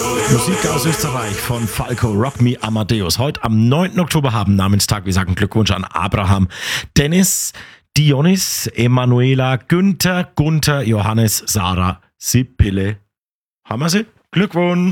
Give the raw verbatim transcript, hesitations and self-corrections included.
Musik aus Österreich von Falco, Rock Me Amadeus. Heute am neunten Oktober haben Namenstag. Wir sagen Glückwunsch an Abraham, Dennis, Dionis, Emanuela, Günther, Gunther, Johannes, Sarah, Sibylle. Haben wir sie? Glückwunsch!